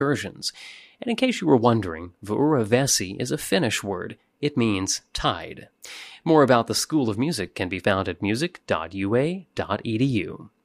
excursions. And in case you were wondering, Vuorovesi is a Finnish word. It means tide. More about the School of Music can be found at music.ua.edu.